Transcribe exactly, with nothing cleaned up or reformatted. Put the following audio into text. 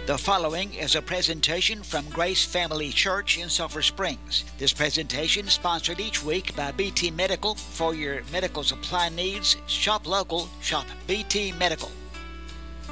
The following is a presentation from Grace Family Church in Sulphur Springs. This presentation is sponsored each week by B T Medical. For your medical supply needs, shop local, shop B T Medical.